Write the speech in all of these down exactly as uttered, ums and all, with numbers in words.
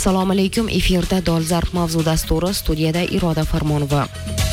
Assalomu alaykum. Efirda Dolzarb mavzu dasturi, studiyada Iroda Farmonova.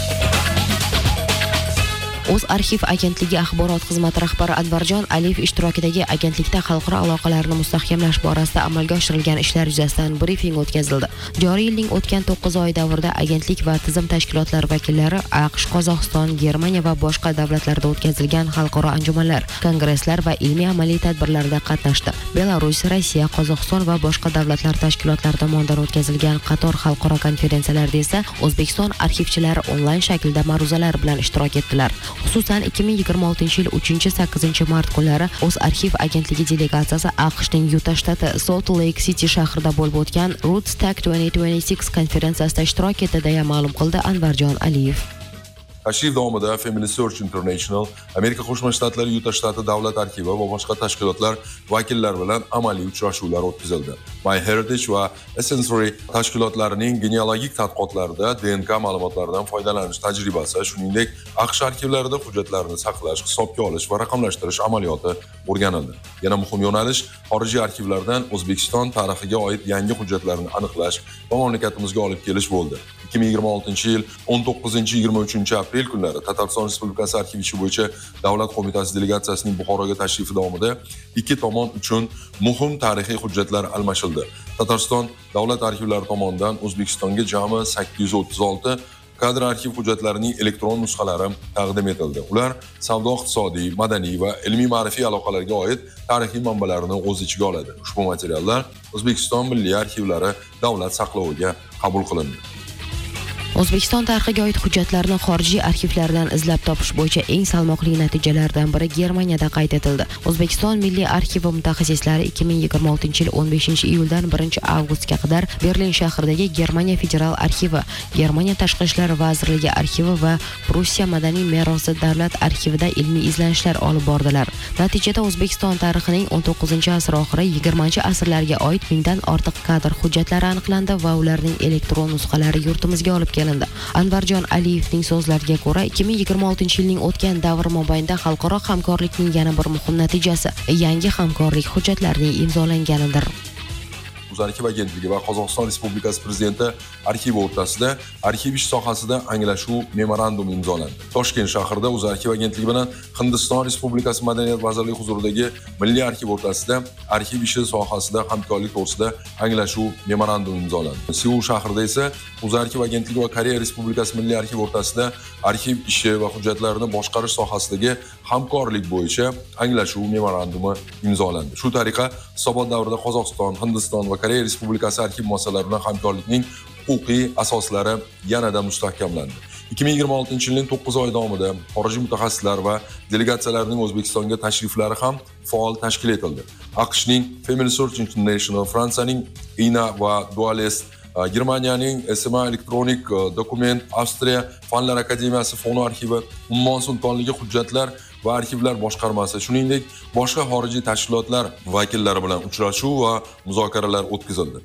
O'z arxiv agentligi axborot xizmati rahbari Anvarjon Aliyev ishtirokidagi agentlikda xalqaro aloqalarni mustahkamlash borasida amalga oshirilgan ishlar yuzasidan brifing o'tkazildi. Joriy yilning o'tgan to'qqiz oy davrida agentlik va tizim tashkilotlari vakillari AQSh, Qozog'iston, Germaniya va boshqa davlatlarda o'tkazilgan xalqaro anjumanlar, kongresslar va ilmiy amaliy tadbirlarda qatnashdi. Belarus, Rossiya, Qozog'iston va boshqa davlatlar tashkilotlari tomonidan o'tkazilgan qator xalqaro konferensiyalarda esa O'zbekiston arxivchilari onlayn shaklda ma'ruzalar bilan ishtirok etdilar. Xususan ikki ming yigirma oltinchi yil uchinchi sakkizinchi mart kunlari O'z arxiv agentligi delegatsiyasi AQShning Yuta shtati Salt Lake City shahrida bo'lib o'tgan Rootstock ikki ming yigirma olti konferensiyasida ishtirok etdi deya ma'lum qildi Anvarjon Aliyev. Tashrif davomida Family Search International, Amerika Qo'shma Shtatlari Yuta shtati davlat arxivi va boshqa tashkilotlar vakillari bilan amaliy uchrashuvlar o'tkazildi. MyHeritage va Essentiary tashkilotlarining genealogik tadqiqotlarida D N K ma'lumotlaridan foydalanish tajribasi, shuningdek, AQSh arxivlarida hujjatlarni saqlash, hisobga olish va raqamlashtirish amaliyoti o'rganildi. Yana muhim yo'nalish xorijiy arxivlardan O'zbekiston tarixiga oid yangi hujjatlarni aniqlash va mamlakatimizga olib kelish bo'ldi. ikki ming yigirma oltinchi yil o'n to'qqizinchi yigirma uchinchi aprel kunlari Tatariston Respublikasi arxiv ishi bo'yicha Davlat qo'mitasi delegatsiyasining Buxoroga tashrifi davomida ikki tomon uchun muhim tarixiy hujjatlar almashildi. Tatariston davlat arxivlari tomonidan O'zbekistonga jami sakkiz yuz o'ttiz olti kadr arxiv hujjatlarining elektron nusxalari taqdim etildi. Ular savdo-iqtisodiy, madaniy va ilmiy-ma'rifiy aloqalarga oid tarixiy manbalarni o'z ichiga oladi. Ushbu materiallar O'zbekiston Milliy arxivlari davlat saqloviga qabul qilindi. O'zbekiston tarixiga oid hujjatlarni xorijiy arxivlardan izlab topish bo'yicha eng salmoqli natijalardan biri Germaniyada qayd etildi. O'zbekiston Milliy arxivi mutaxassislari ikki ming yigirma oltinchi yil o'n beshinchi iyuldan birinchi avgustga qadar Berlin shahridagi Germaniya federal arxivi, Germaniya tashqi ishlar vazirligi arxivi va Prussiya madaniy merosi davlat arxivida ilmiy izlanishlar olib bordilar. Natijada O'zbekiston tarixining o'n to'qqizinchi asr oxiri yigirmanchi asrlarga oid mingdan ortiq kadr hujjatlari aniqlandi va ularning elektron nusxalari yurtimizga olib kelindi. Anvarjon Aliyevning so'zlariga ko'ra, ikki ming yigirma oltinchi yilning o'tgan davr mobaynida xalqaro hamkorlikning yana bir muhim natijasi yangi hamkorlik hujjatlarining imzolanganidir. O'z arxiv agentligi va Qozog'iston Respublikasi prezidenti arxivi o'rtasida arxiv ish sohasida anglashuv memorandumi imzolandi. Toshkent shahrida O'z arxiv agentligi bilan Hindiston Respublikasi Madaniyat vazirligi huzuridagi Milliy arxiv o'rtasida arxiv ishi sohasida hamkorlik to'g'risida anglashuv memorandumi imzolandi. Seul shahrida esa O'z arxiv agentligi va Koreya Respublikasi Milliy arxiv o'rtasida arxiv ishi va hujjatlarini boshqarish sohasidagi hamkorlik bo'yicha anglashuv memorandumi imzolandi. Shu tariqa hisobot davrida Qozog'iston, Hindiston va Koreya Respublikasi arxiv muassasalari bilan hamkorlikning huquqiy asoslari yanada mustahkamlandi. ikki ming yigirma oltinchi yilning to'qqiz oy davomida xorijiy mutaxassislar va delegatsiyalarning O'zbekistonga tashriflari ham faol tashkil etildi. AQShning Family Search International, Fransiyaning I N A va Dualist, Germaniyaning S M A Electronic Document, Avstriya Fanlar akademiyasi Fono arxivi, Ummon sultonligi hujjatlar va arxivlar boshqarmasi, shuningdek boshqa xorijiy tashkilotlar vakillari bilan uchrashuv va muzokaralar o'tkazildi.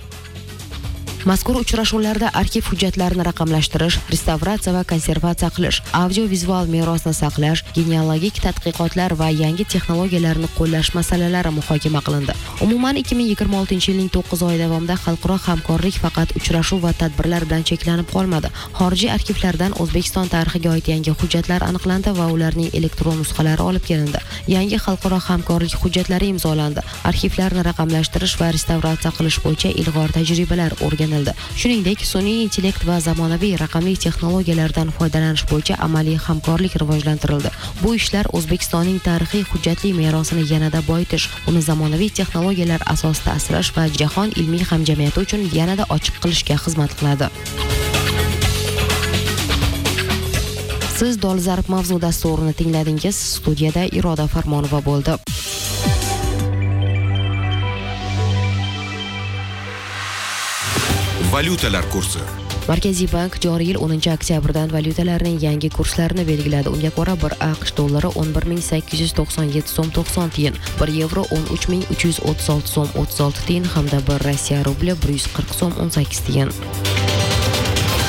Mazkur uchrashuvlarda arxiv hujjatlarini raqamlashtirish, restavratsiya va konservatsiya qilish, audio-vizual merosni saqlash, genealogik tadqiqotlar va yangi texnologiyalarni qo'llash masalalari muhokama qilindi. Umuman ikki ming yigirma oltinchi yilning to'qqiz oy davomida xalqaro hamkorlik faqat uchrashuv va tadbirlar bilan cheklanib qolmadi. Xorijiy arxivlardan O'zbekiston tarixiga oid yangi hujjatlar aniqlandi va ularning elektron nusxalari olib kelindi. Yangi xalqaro hamkorlik hujjatlari imzolandi. Arxivlarni raqamlashtirish va restavratsiya qilish bo'yicha ilg'or tajribalar o'rganildi. Shuningdek, sun'iy intellekt va zamonaviy raqamli texnologiyalardan foydalanish bo'yicha amaliy hamkorlik rivojlantirildi. Bu ishlar O'zbekistonning tarixiy hujjatli merosini yanada boyitish, uni zamonaviy texnologiyalar asosida asrash va jahon ilmiy hamjamiyati uchun yanada ochiq qilishga xizmat qiladi. Siz Dolzarb mavzu dasturini tingladingiz. Studiyada Iroda Farmonova bo'ldi. Valyutalar kursi. Markaziy bank joriy yil o'ninchi oktyabrdan valyutalarning yangi kurslarini belgiladi. Unga ko'ra bir AQSh dollari o'n bir ming sakkiz yuz to'qson yetti so'm to'qson tiyin, bir yevro o'n uch ming uch yuz o'ttiz olti so'm o'ttiz olti tiyin hamda bir Rossiya rubli bir yuz qirq so'm o'n sakkiz tiyin.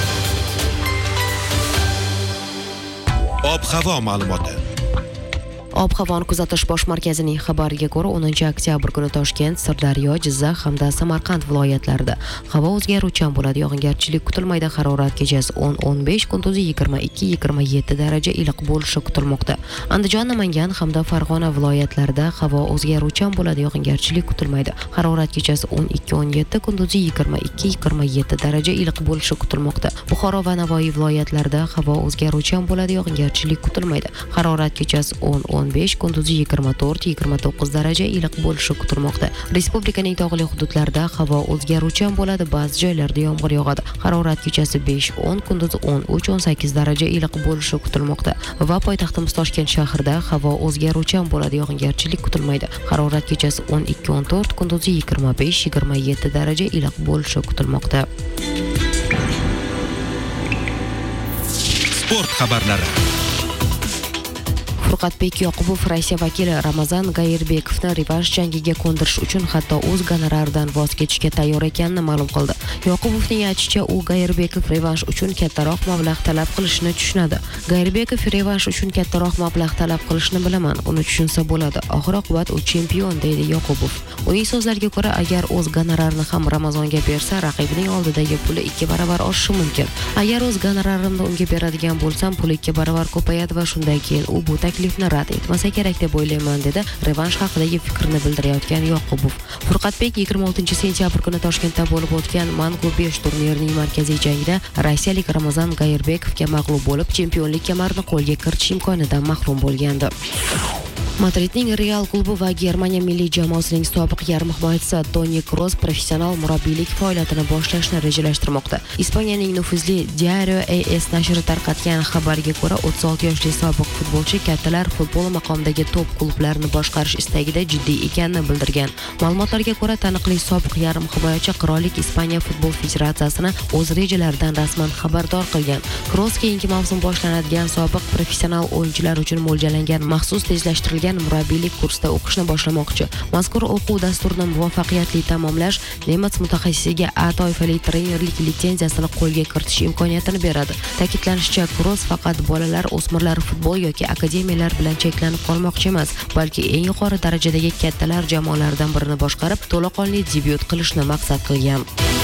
Ob-havo ma'lumoti. Ob-havoni kuzatish bosh markazining xabariga ko'ra, o'ninchi oktyabr kuni Toshkent, Sirdaryo, Jizzax hamda Samarqand viloyatlarida havo o'zgaruvchan bo'ladi. Yog'ingarchilik kutilmaydi. Harorat kechasi o'n o'n besh, kunduzi yigirma ikki yigirma yetti daraja iliq bo'lishi kutilmoqda. Andijon, Namangan hamda Farg'ona viloyatlarida havo o'zgaruvchan bo'ladi. Yog'ingarchilik kutilmaydi. Harorat kechasi o'n ikki o'n yetti, kunduzi yigirma ikki yigirma yetti daraja iliq bo'lishi kutilmoqda. Buxoro va Navoiy viloyatlarida havo o'zgaruvchan bo'ladi. Yog'ingarchilik kutilmaydi. Harorat kechasi o'n o'n besh, kunduzi yigirma to'rt yigirma to'qqiz daraja iliq bo'lishi kutilmoqda. Respublikaning tog'li hududlarida havo o'zgaruvchan bo'ladi. Ba'zi joylarda yomg'ir yog'adi. Harorat kechasi besh o'n, kunduzi o'n uch o'n sakkiz daraja iliq bo'lishi kutilmoqda. Va poytaxtimiz Toshkent shahrida havo o'zgaruvchan bo'ladi. Yog'ingarchilik kutilmaydi. Harorat kechasi o'n ikki o'n to'rt, kunduzi yigirma besh yigirma yetti daraja iliq bo'lishi kutilmoqda. Sport xabarlari. Furqatbek Yoqubov Rossiya vakili Ramazan Gayirbekovni revansh jangiga ko'ndirish uchun hatto o'z gonoraridan voz kechishga tayyor ekanini ma'lum qildi. Yoqubovning aytishicha, u Gayirbekov revansh uchun kattaroq mablag' talab qilishini tushunadi. Gayirbekov revansh uchun kattaroq mablag' talab qilishini bilaman, uni tushunsa bo'ladi. Oxir-oqibat u chempion, deydi Yoqubov. Uning so'zlariga ko'ra, agar o'z gonorarini ham Ramazonga bersa, raqibining oldidagi puli ikki baravar oshishi mumkin. Agar o'z gonorarimni unga beradigan bo'lsam, pul ikki baravar ko'payadi va shundan keyin u bu taklifni rad etmasa kerak deb o'ylayman, dedi revansh haqidagi fikrini bildirayotgan Yoqubov. Furqatbek yigirma oltinchi sentyabr kuni Toshkentda bo'lib o'tgan Mangu besh turnirining markaziy jangida rossiyalik Ramazan Gayirbekovga mag'lub bo'lib, chempionlik kamarini qo'lga kiritish imkonidan mahrum bo'lgandi. Madridning Real klubi va Germaniya milliy jamoasining sobiq yarim himoyachisi Toni Kroos professional murabbiylik faoliyatini boshlashni rejalashtirmoqda. Ispaniyaning nufuzli Diario AS nashri tarqatgan xabarga ko'ra, o'ttiz olti yoshli sobiq futbolchi kattalar futbol maqomidagi top klublarni boshqarish istagida jiddiy ekanini bildirgan. Ma'lumotlarga ko'ra, taniqli sobiq yarim himoyachi Qirollik Ispaniya futbol federatsiyasini o'z rejalaridan rasman xabardor qilgan. Kroos keyingi mavsum boshlanadigan sobiq professional o'yinchilar uchun mo'ljallangan maxsus tezlashtirilgan murabbiylik kursida o'qishni boshlamoqchi. Mazkur o'quv dasturini muvaffaqiyatli tamomlash nemis mutaxassisiga A toifali trenerlik litsenziyasini qo'lga kiritish imkoniyatini beradi. Ta'kidlanishicha, Kroos faqat bolalar, o'smirlar futbol yoki akademiyalar bilan cheklanib qolmoqchi emas, balki eng yuqori darajadagi kattalar jamoalaridan birini boshqarib, to'laqonli debyut qilishni maqsad qilgan.